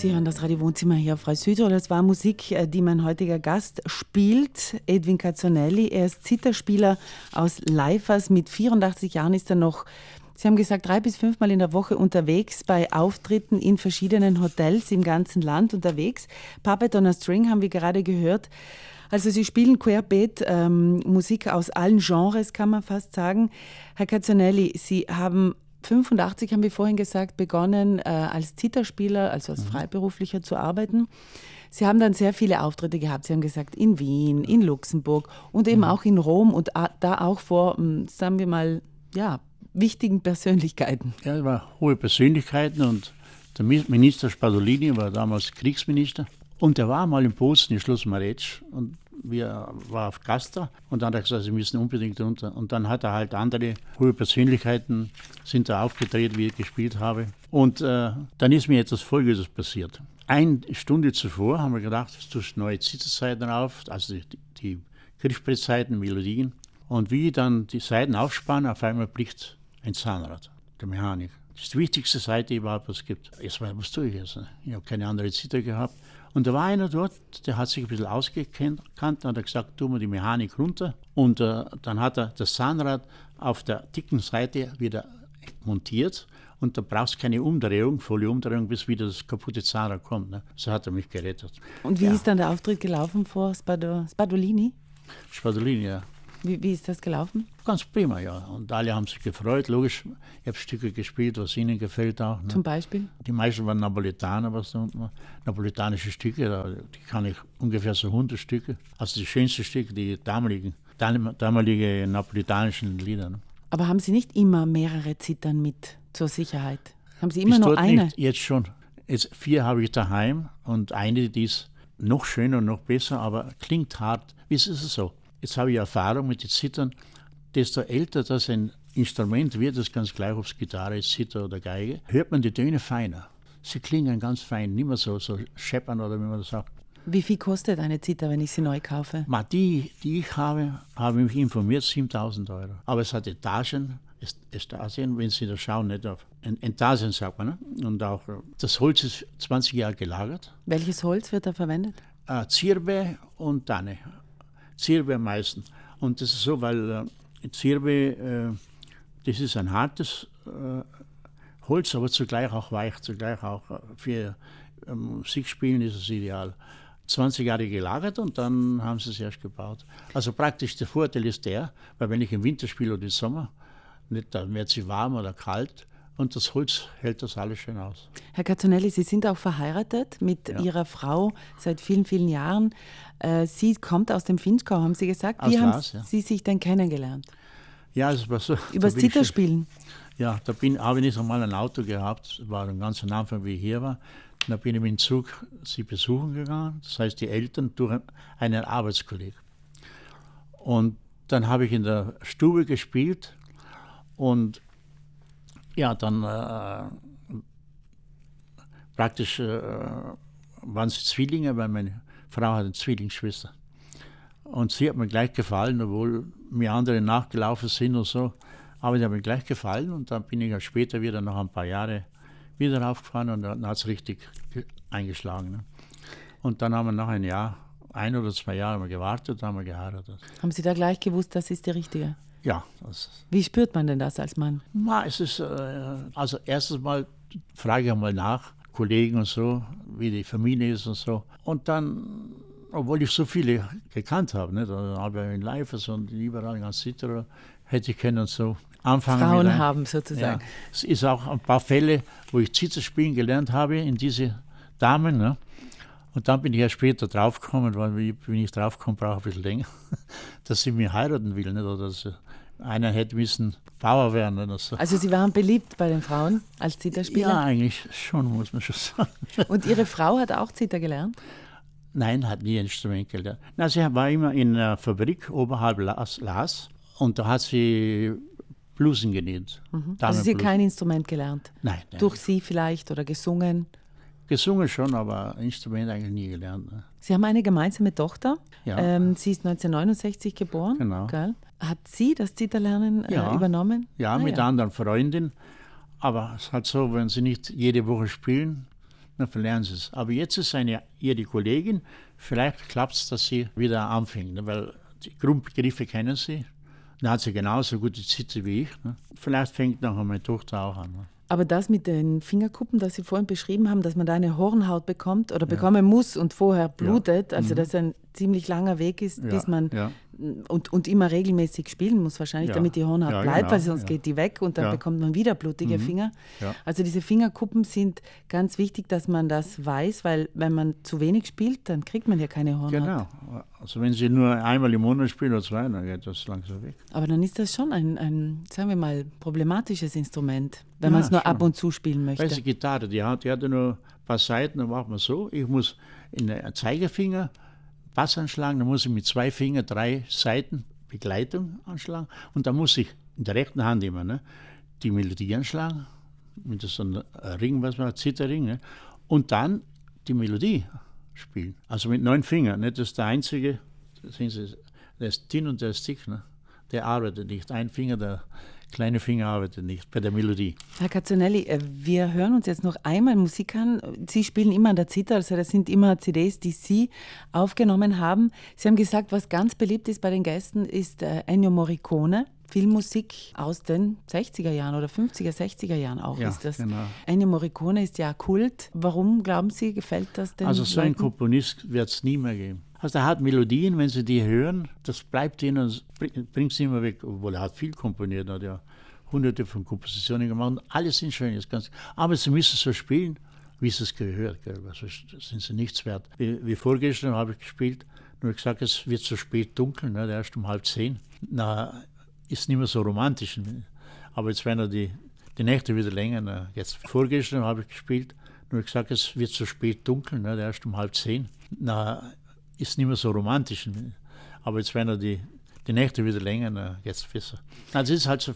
Sie hören das Radio-Wohnzimmer hier auf Frei Südtirol. Das war Musik, die mein heutiger Gast spielt, Edwin Cazzonelli. Er ist Zitherspieler aus Leifers. Mit 84 Jahren ist er noch, Sie haben gesagt, 3 bis 5 Mal in der Woche unterwegs, bei Auftritten in verschiedenen Hotels im ganzen Land unterwegs. Puppet on a String haben wir gerade gehört. Also Sie spielen querbeet Musik aus allen Genres, kann man fast sagen. Herr Cazzonelli, Sie haben 85, haben wir vorhin gesagt, begonnen als Zitherspieler, also als Freiberuflicher zu arbeiten. Sie haben dann sehr viele Auftritte gehabt. Sie haben gesagt, in Wien, in Luxemburg und eben auch in Rom und da auch vor, sagen wir mal, ja, wichtigen Persönlichkeiten. Ja, es waren hohe Persönlichkeiten und der Minister Spadolini war damals Kriegsminister. Und er war mal in Bozen, in Schloss Maretsch, und wir waren auf Gast da. Und dann hat er gesagt, sie müssen unbedingt runter. Und dann hat er halt andere hohe Persönlichkeiten, sind da aufgetreten, wie ich gespielt habe. Und dann ist mir etwas Folgendes passiert. Eine Stunde zuvor haben wir gedacht, es tust neue Zitherseiten auf, also die Griffbrettseiten, Melodien. Und wie dann die Seiten aufspannen, auf einmal blickt ein Zahnrad, der Mechanik. Das ist die wichtigste Seite überhaupt, was es gibt. Jetzt mal, was tue ich jetzt? Ich habe keine andere Zither gehabt. Und da war einer dort, der hat sich ein bisschen ausgekannt, dann hat er gesagt, tu mir die Mechanik runter. Und dann hat er das Zahnrad auf der dicken Seite wieder montiert. Und da brauchst du keine Umdrehung, volle Umdrehung, bis wieder das kaputte Zahnrad kommt. Ne? So hat er mich gerettet. Und wie ist dann der Auftritt gelaufen vor Spadolini? Spadolini, ja. Wie ist das gelaufen? Ganz prima, ja. Und alle haben sich gefreut, logisch. Ich habe Stücke gespielt, was ihnen gefällt auch. Ne? Zum Beispiel? Die meisten waren Napolitaner, napolitanische Stücke, die kann ich ungefähr so 100 Stücke. Also die schönsten Stücke, die damalige napolitanischen Lieder. Ne? Aber haben Sie nicht immer mehrere Zittern mit zur Sicherheit? Haben Sie immer nur eine? Nicht, jetzt schon. Jetzt 4 habe ich daheim und eine, die ist noch schöner und noch besser, aber klingt hart. Wie ist es so? Jetzt habe ich Erfahrung mit den Zittern. Desto älter das ein Instrument wird, das ist ganz gleich, ob es Gitarre ist, Zither oder Geige, hört man die Töne feiner. Sie klingen ganz fein, nicht mehr so scheppern oder wie man das sagt. Wie viel kostet eine Zither, wenn ich sie neu kaufe? Die ich habe mich informiert, 7.000 €. Aber es hat Etagen, wenn Sie da schauen, nicht auf. Etagen sagt man. Ne? Und auch das Holz ist 20 Jahre gelagert. Welches Holz wird da verwendet? Zirbe und Tanne. Zirbe am meisten. Und das ist so, weil Zirbe, das ist ein hartes Holz, aber zugleich auch weich, zugleich auch für Musikspielen ist es ideal. 20 Jahre gelagert und dann haben sie es erst gebaut. Also praktisch der Vorteil ist der, weil wenn ich im Winter spiele oder im Sommer, nicht, dann wird sie warm oder kalt. Und das Holz hält das alles schön aus. Herr Cazzonelli, Sie sind auch verheiratet mit Ihrer Frau seit vielen, vielen Jahren. Sie kommt aus dem Vinschgau, haben Sie gesagt. Wie haben Sie sich denn kennengelernt? Ja, es war so. Über das Zitherspielen? Ja, habe ich nicht einmal ein Auto gehabt. Das war ganz am Anfang, wie ich hier war. Da bin ich mit dem Zug sie besuchen gegangen. Das heißt, die Eltern durch einen Arbeitskollegen. Und dann habe ich in der Stube gespielt und ja, dann praktisch waren sie Zwillinge, weil meine Frau hat eine Zwillingsschwester. Und sie hat mir gleich gefallen, obwohl mir andere nachgelaufen sind und so. Aber die hat mir gleich gefallen und dann bin ich ja später wieder nach ein paar Jahren wieder raufgefahren und dann hat es richtig eingeschlagen. Ne? Und dann haben wir nach einem Jahr, 1 oder 2 Jahre gewartet, dann haben wir geheiratet. Haben Sie da gleich gewusst, das ist die Richtige? Ja. Wie spürt man denn das als Mann? Es ist, also erstens mal frage ich mal nach, Kollegen und so, wie die Familie ist und so. Und dann, obwohl ich so viele gekannt habe, ne, dann habe ich in Leifers und überall ganz Südtirol hätte ich können und so anfangen. Frauen haben sozusagen. Ja, es ist auch ein paar Fälle, wo ich Zither spielen gelernt habe in diese Damen. Ne? Und dann bin ich ja später draufgekommen, weil wenn ich draufkomme, brauche ich ein bisschen länger, dass sie mich heiraten will. Nicht? Oder dass einer hätte müssen Bauer werden oder so. Also Sie waren beliebt bei den Frauen als Zitherspieler? Ja, eigentlich schon, muss man schon sagen. Und Ihre Frau hat auch Zither gelernt? Nein, hat nie ein Instrument gelernt. Na, sie war immer in einer Fabrik oberhalb Laas und da hat sie Blusen genäht. Also Sie haben kein Instrument gelernt? Nein. Durch Sie vielleicht oder gesungen? Gesungen schon, aber Instrument eigentlich nie gelernt. Ne? Sie haben eine gemeinsame Tochter. Ja. Sie ist 1969 geboren. Genau. Gell? Hat sie das Zitherlernen übernommen? Ja, mit einer anderen Freundin. Aber es ist halt so, wenn sie nicht jede Woche spielen, dann verlernen sie es. Aber jetzt ist ihre Kollegin, vielleicht klappt es, dass sie wieder anfängt, ne? Weil die Grundbegriffe kennen sie. Dann hat sie genauso gute Zither wie ich. Ne? Vielleicht fängt nachher meine Tochter auch an. Ne? Aber das mit den Fingerkuppen, das Sie vorhin beschrieben haben, dass man da eine Hornhaut bekommt oder bekommen muss und vorher blutet, also dass ein ziemlich langer Weg ist, bis man und immer regelmäßig spielen muss wahrscheinlich, damit die Hornhaut bleibt, genau, weil sonst geht die weg und dann bekommt man wieder blutige Finger. Ja. Also diese Fingerkuppen sind ganz wichtig, dass man das weiß, weil wenn man zu wenig spielt, dann kriegt man ja keine Hornhaut. Genau. Also wenn Sie nur einmal im Monat spielen oder zwei, dann geht das langsam weg. Aber dann ist das schon ein sagen wir mal, problematisches Instrument, wenn man es nur ab und zu spielen möchte. Weil die Gitarre, die hat ja nur ein paar Seiten, dann macht man so. Ich muss in den Zeigefinger Bass anschlagen, dann muss ich mit 2 Fingern 3 Seiten Begleitung anschlagen und dann muss ich in der rechten Hand immer die Melodie anschlagen, mit so einem Ring, was man hat, Zitterring, ne? Und dann die Melodie spielen. Also mit 9 Fingern, ne? Das ist der einzige, sehen Sie, der ist dünn und der ist dick, ne? Der arbeitet nicht. Ein Finger, der kleine Finger arbeitet nicht bei der Melodie. Herr Cazzonelli, wir hören uns jetzt noch einmal Musik an. Sie spielen immer an der Zither, also das sind immer CDs, die Sie aufgenommen haben. Sie haben gesagt, was ganz beliebt ist bei den Gästen, ist Ennio Morricone. Filmmusik aus den 60er Jahren oder 50er, 60er Jahren auch ist das. Genau. Ennio Morricone ist ja Kult. Warum, glauben Sie, gefällt das den Also so ein Leuten? Komponist wird es nie mehr geben. Also er hat Melodien, wenn Sie die hören, das bleibt Ihnen, bringt Sie immer weg. Obwohl er hat viel komponiert, hat ja hunderte von Kompositionen gemacht und alles sind schön. Aber Sie müssen so spielen, wie Sie es gehört. Gell? Also sind Sie nichts wert. Wie vorgestern habe ich gespielt, nur gesagt, es wird so spät dunkel, ne? Erst um 9:30. Na, ist nicht mehr so romantisch. Aber jetzt werden die Nächte wieder länger. Na, jetzt vorgestern habe ich gespielt, nur gesagt, es wird so spät dunkel, ne? Erst um 9:30. Na, ist nicht mehr so romantisch. Aber jetzt werden die Nächte wieder länger, na, jetzt besser. Also es ist halt so